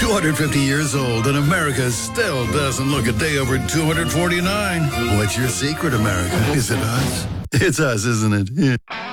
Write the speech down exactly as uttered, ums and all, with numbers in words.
two hundred fifty years old, and America still doesn't look a day over two hundred forty-nine. What's your secret, America? Is it us? It's us, isn't it? Yeah.